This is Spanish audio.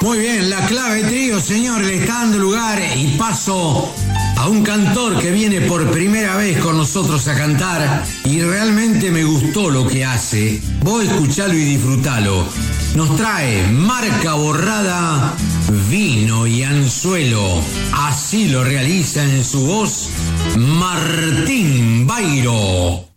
Muy bien, la clave trío, señor, le está dando lugar y paso a un cantor que viene por primera vez con nosotros a cantar y realmente me gustó lo que hace. Vos escuchalo y disfrutalo. Nos trae Marca Borrada, Vino y Anzuelo. Así lo realiza en su voz Martín Bairo.